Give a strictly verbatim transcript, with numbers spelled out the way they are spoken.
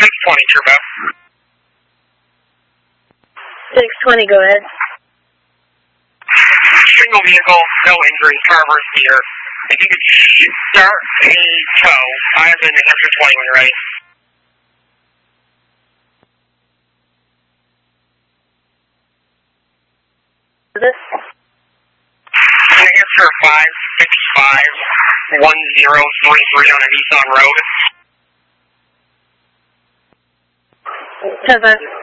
six twenty, Turbo. six twenty, go ahead. Single vehicle, no injuries, car versus gear. If you could start a tow, I have been New Hampshire twenty when you're ready. This? New Hampshire five six five one zero three three on a Nissan Road. ten five.